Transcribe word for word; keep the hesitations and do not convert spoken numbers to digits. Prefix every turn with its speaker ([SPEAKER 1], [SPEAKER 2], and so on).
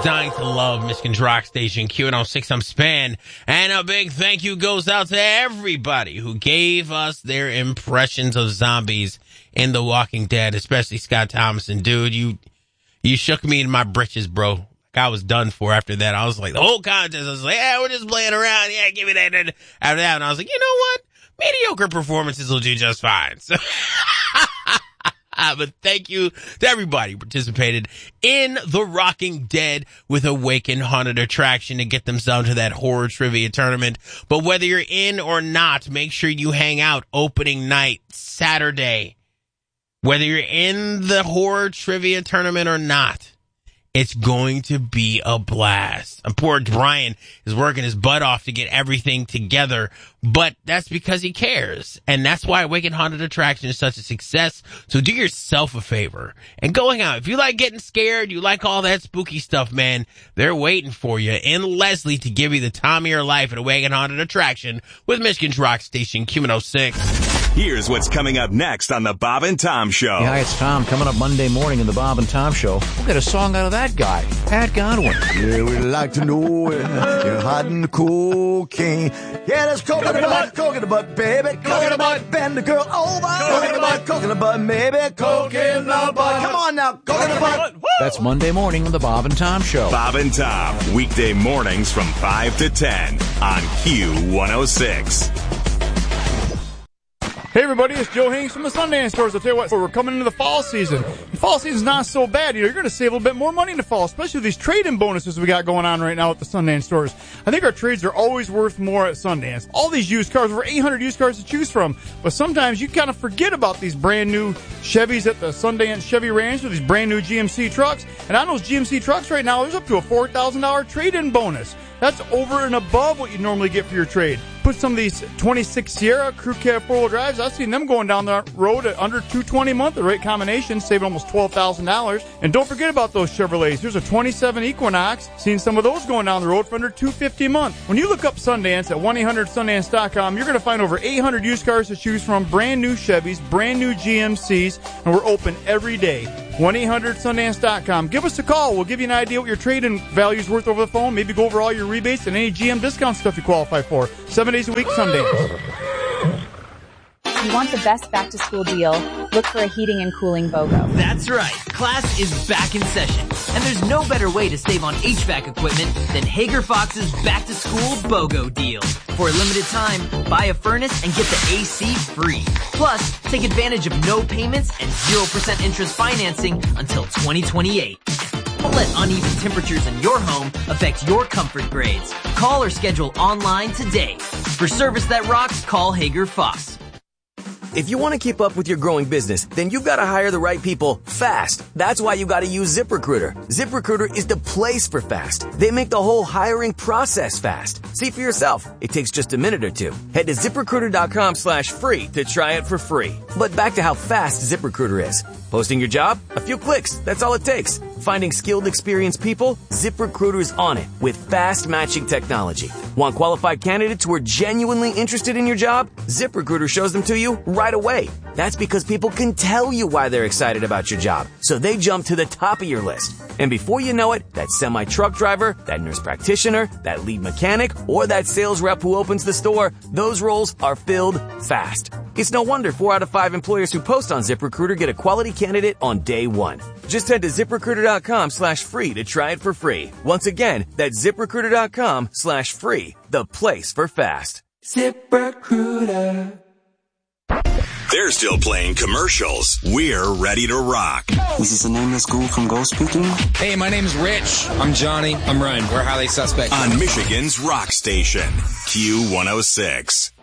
[SPEAKER 1] Dying to Love, Michigan's Rock Station, Q one oh six, I'm Span. And a big thank you goes out to everybody who gave us their impressions of zombies in The Walking Dead, especially Scott Thomason. Dude, you you shook me in my britches, bro. Like, I was done for after that. I was like, the whole contest, I was like, yeah, we're just playing around. Yeah, give me that. After that, and I was like, you know what? Mediocre performances will do just fine. So... But thank you to everybody who participated in The Walking Dead with Awakened Haunted Attraction to get themselves to that horror trivia tournament. But whether you're in or not, make sure you hang out opening night Saturday. Whether you're in the horror trivia tournament or not, it's going to be a blast. And poor Brian is working his butt off to get everything together, but that's because he cares. And that's why Awakened Haunted Attraction is such a success. So do yourself a favor and going out. If you like getting scared, you like all that spooky stuff, man, they're waiting for you in Leslie to give you the time of your life at Awakened Haunted Attraction with Michigan's Rock Station, Q one oh six.
[SPEAKER 2] Here's what's coming up next on the Bob and Tom Show.
[SPEAKER 3] Yeah, hi, it's Tom. Coming up Monday morning in the Bob and Tom Show. We'll get a song out of that guy, Pat Godwin.
[SPEAKER 4] Yeah, we'd like to know it. You're hiding the cocaine. Yeah, there's coke in the butt, coke in the butt, baby. Coke in the butt, bend the girl over. Coke in the butt, coke in the butt, maybe. Coke in the butt. Come on now, coke in the butt.
[SPEAKER 3] That's Monday morning on the Bob and Tom Show.
[SPEAKER 2] Bob and Tom, weekday mornings from five to ten on Q one oh six.
[SPEAKER 5] Hey everybody, it's Joe Hanks from the Sundance Stores. I'll tell you what, we're coming into the fall season. The fall season's not so bad. You know, you're going to save a little bit more money in the fall, especially with these trade-in bonuses we got going on right now at the Sundance Stores. I think our trades are always worth more at Sundance. All these used cars, over eight hundred used cars to choose from. But sometimes you kind of forget about these brand new Chevys at the Sundance Chevy Ranch or these brand new G M C trucks. And on those G M C trucks right now, there's up to a four thousand dollars trade-in bonus. That's over and above what you normally get for your trade. Put some of these twenty-six Sierra Crew Cab four-wheel drives, I've seen them going down the road at under two hundred twenty dollars a month, the right combination, saving almost twelve thousand dollars. And don't forget about those Chevrolets. Here's a twenty-seven Equinox, seen some of those going down the road for under two hundred fifty dollars a month. When you look up Sundance at one eight hundred Sundance dot com, you're going to find over eight hundred used cars to choose from, brand new Chevys, brand new G M Cs, and we're open every day. one eight hundred Sundance dot com. Give us a call. We'll give you an idea what your trade-in value is worth over the phone. Maybe go over all your rebates and any G M discount stuff you qualify for. Seven days a week, Sundance.
[SPEAKER 6] If you want the best back-to-school deal, look for a heating and cooling BOGO.
[SPEAKER 7] That's right. Class is back in session. And there's no better way to save on H V A C equipment than Hager Fox's back-to-school BOGO deal. For a limited time, buy a furnace and get the A C free. Plus, take advantage of no payments and zero percent interest financing until twenty twenty-eight. Don't let uneven temperatures in your home affect your comfort grades. Call or schedule online today. For service that rocks, call Hager Fox.
[SPEAKER 8] If you want to keep up with your growing business, then you've got to hire the right people fast. That's why you got to use ZipRecruiter. ZipRecruiter is the place for fast. They make the whole hiring process fast. See for yourself. It takes just a minute or two. Head to ZipRecruiter.com slash free to try it for free. But back to how fast ZipRecruiter is. Posting your job? A few clicks. That's all it takes. Finding skilled, experienced people? ZipRecruiter's on it with fast matching technology. Want qualified candidates who are genuinely interested in your job? ZipRecruiter shows them to you right away. That's because people can tell you why they're excited about your job, so they jump to the top of your list. And before you know it, that semi-truck driver, that nurse practitioner, that lead mechanic, or that sales rep who opens the store, those roles are filled fast. It's no wonder four out of five employers who post on ZipRecruiter get a quality candidate on day one. Just head to ZipRecruiter.com slash free to try it for free. Once again, that's ZipRecruiter.com slash free, the place for fast.
[SPEAKER 9] ZipRecruiter.
[SPEAKER 2] They're still playing commercials. We're ready to rock.
[SPEAKER 10] This is the nameless ghoul from Ghost speaking.
[SPEAKER 11] Hey, my name's Rich. I'm Johnny. I'm Ryan. We're highly suspect.
[SPEAKER 2] On Michigan's Rock Station, Q one oh six.